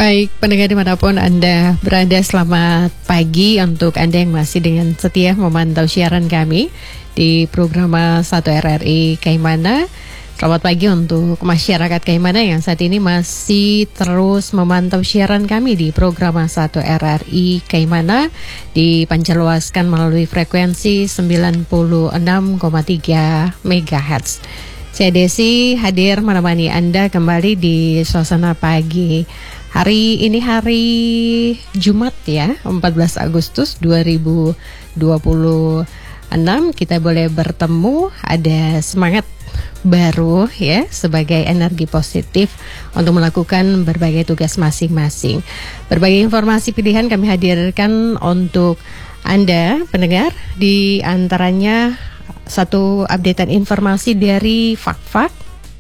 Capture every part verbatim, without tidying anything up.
Baik, pendengar dimanapun Anda berada, selamat pagi untuk Anda yang masih dengan setia memantau siaran kami di program satu R R I Kaimana. Selamat pagi untuk masyarakat Kaimana yang saat ini masih terus memantau siaran kami di program satu R R I Kaimana, dipancarluaskan melalui frekuensi sembilan puluh enam koma tiga megahertz. Saya Desi hadir menemani Anda kembali di suasana pagi. Hari ini hari Jumat ya, empat belas Agustus dua ribu dua puluh enam. Kita boleh bertemu, ada semangat baru ya, sebagai energi positif untuk melakukan berbagai tugas masing-masing. Berbagai informasi pilihan kami hadirkan untuk Anda pendengar, di antaranya satu updatean informasi dari Fakfak.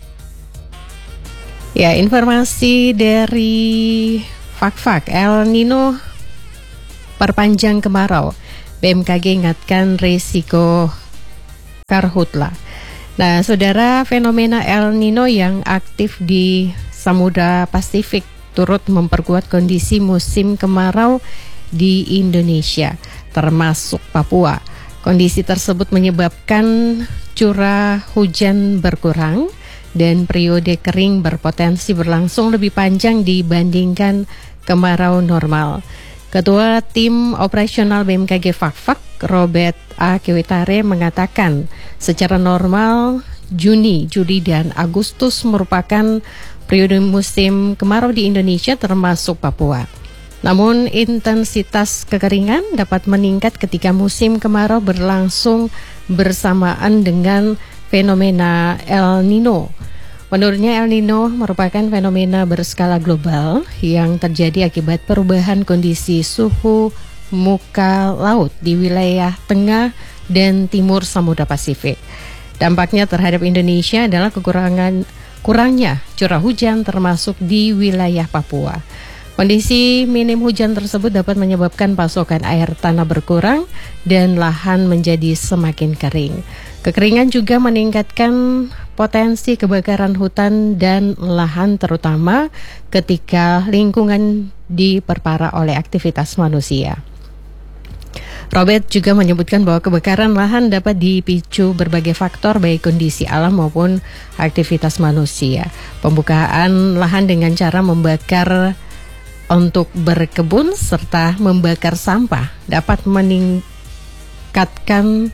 Ya, informasi dari Fakfak, El Nino perpanjang kemarau. B M K G ingatkan risiko karhutla. Nah, saudara, fenomena El Nino yang aktif di Samudra Pasifik turut memperkuat kondisi musim kemarau di Indonesia, termasuk Papua. Kondisi tersebut menyebabkan curah hujan berkurang dan periode kering berpotensi berlangsung lebih panjang dibandingkan kemarau normal. Ketua Tim Operasional B M K G Fakfak, Robert A. Kewitare, mengatakan secara normal Juni, Juli, dan Agustus merupakan periode musim kemarau di Indonesia termasuk Papua. Namun intensitas kekeringan dapat meningkat ketika musim kemarau berlangsung bersamaan dengan fenomena El Nino. Menurutnya, El Nino merupakan fenomena berskala global yang terjadi akibat perubahan kondisi suhu muka laut di wilayah tengah dan timur Samudra Pasifik. Dampaknya terhadap Indonesia adalah kekurangan kurangnya curah hujan termasuk di wilayah Papua. Kondisi minim hujan tersebut dapat menyebabkan pasokan air tanah berkurang dan lahan menjadi semakin kering. Kekeringan juga meningkatkan potensi kebakaran hutan dan lahan, terutama ketika lingkungan diperparah oleh aktivitas manusia. Robert juga menyebutkan bahwa kebakaran lahan dapat dipicu berbagai faktor, baik kondisi alam maupun aktivitas manusia. Pembukaan lahan dengan cara membakar untuk berkebun serta membakar sampah dapat meningkatkan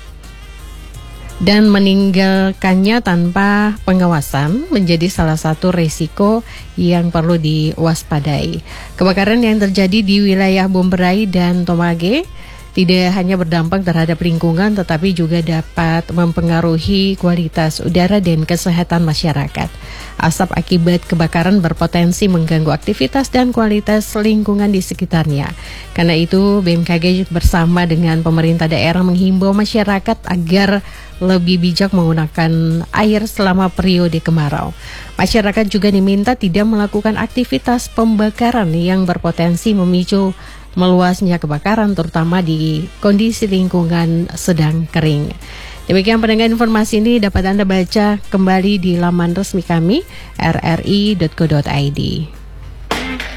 dan meninggalkannya tanpa pengawasan menjadi salah satu risiko yang perlu diwaspadai. Kebakaran yang terjadi di wilayah Bomberai dan Tomage tidak hanya berdampak terhadap lingkungan, tetapi juga dapat mempengaruhi kualitas udara dan kesehatan masyarakat. Asap akibat kebakaran berpotensi mengganggu aktivitas dan kualitas lingkungan di sekitarnya. Karena itu, B M K G bersama dengan pemerintah daerah menghimbau masyarakat agar lebih bijak menggunakan air selama periode kemarau. Masyarakat juga diminta tidak melakukan aktivitas pembakaran yang berpotensi memicu meluasnya kebakaran, terutama di kondisi lingkungan sedang kering. Demikian pendengar, informasi ini dapat Anda baca kembali di laman resmi kami r r i dot co dot i d.